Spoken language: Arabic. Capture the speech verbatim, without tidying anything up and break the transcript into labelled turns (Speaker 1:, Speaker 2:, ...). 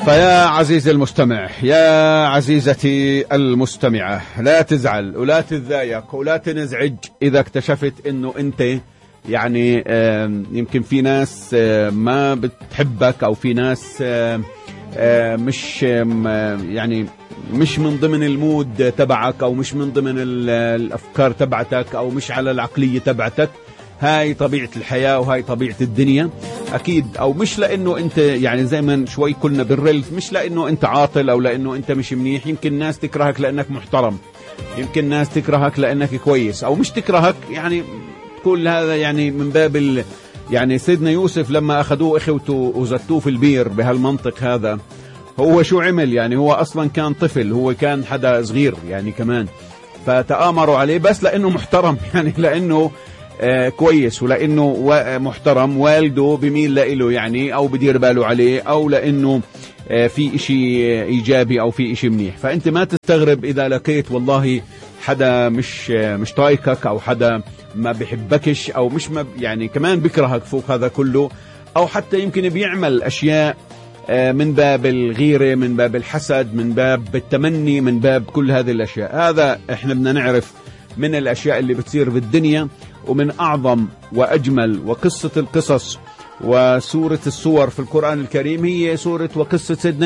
Speaker 1: فيا عزيزي المستمع، يا عزيزتي المستمعة، لا تزعل ولا تتضايق ولا تنزعج إذا اكتشفت إنه أنت يعني يمكن في ناس ما بتحبك، أو في ناس مش يعني مش من ضمن المود تبعك، أو مش من ضمن الأفكار تبعتك، أو مش على العقلية تبعتك. هاي طبيعة الحياة وهاي طبيعة الدنيا أكيد. أو مش لأنه أنت يعني زي ما شوي كلنا بالرلف، مش لأنه أنت عاطل أو لأنه أنت مش منيح. يمكن ناس تكرهك لأنك محترم، يمكن ناس تكرهك لأنك كويس، أو مش تكرهك يعني كل هذا يعني من باب يعني سيدنا يوسف لما أخذوه إخوته وزتوه في البير بهالمنطق هذا، هو شو عمل؟ يعني هو أصلا كان طفل، هو كان حدا صغير يعني كمان، فتآمروا عليه بس لأنه محترم، يعني لأنه آه كويس، ولأنه محترم والده بميل له يعني، أو بدير باله عليه، أو لأنه آه في إشي إيجابي أو في إشي منيح. فأنت ما تستغرب إذا لقيت والله حدا مش آه مش طايقك، أو حدا ما بيحبكش، أو مش ما يعني كمان بيكرهك فوق هذا كله، أو حتى يمكن بيعمل أشياء آه من باب الغيرة، من باب الحسد، من باب التمني، من باب كل هذه الأشياء. هذا إحنا بدنا نعرف من الأشياء اللي بتصير بالدنيا. ومن أعظم وأجمل وقصة القصص وسورة السور في القرآن الكريم هي سورة وقصة سيدنا